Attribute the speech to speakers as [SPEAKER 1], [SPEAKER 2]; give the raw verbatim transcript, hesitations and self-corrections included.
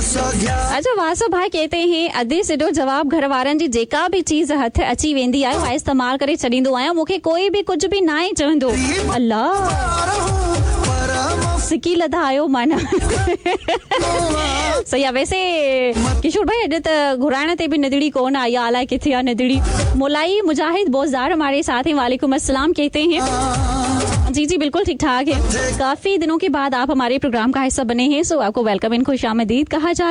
[SPEAKER 1] अच्छा, वासो भाई कहते हैं अधे सिधो जवाब घर वारनि जी जेका भी चीज हथ अची वेंदी आहे उहा इस्तेमाल करे छॾींदो आहियां, मूंखे कोई बि कुझु बि ना आहे चवंदो। अल्लाह, सिकी लधा आयो माना। सही आहे। वैसे किशोर भाई अॼु त घुराइण ते बि निदड़ी कोन आई आहे, अलाए किथे आहे निदड़ी। मोलाई मुजाहिद बोजदार हमारे साथ हैं, वालेकुम अस्सलाम कहते हैं। जी जी बिल्कुल ठीक ठाक है। काफी दिनों के बाद आप हमारे प्रोग्राम का हिस्सा बने हैं, सो आपको वेलकम इन खुश आमदीद कहा जा